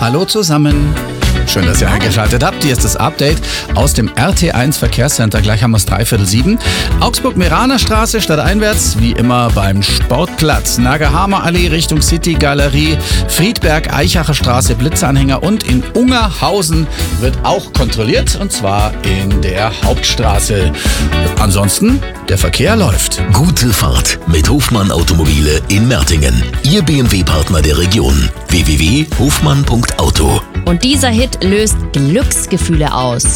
Hallo zusammen. Schön, dass ihr eingeschaltet habt. Hier ist das Update aus dem RT1 Verkehrscenter. Gleich haben wir es 6:45. Augsburg-Meraner Straße stadteinwärts, wie immer beim Sportplatz. Nagahamer Allee Richtung City Galerie, Friedberg, Eichacher Straße, Blitzanhänger und in Ungerhausen wird auch kontrolliert, und zwar in der Hauptstraße. Ansonsten, der Verkehr läuft. Gute Fahrt mit Hofmann Automobile in Mertingen. Ihr BMW-Partner der Region. www.hofmann.auto. Und dieser Hit löst Glücksgefühle aus.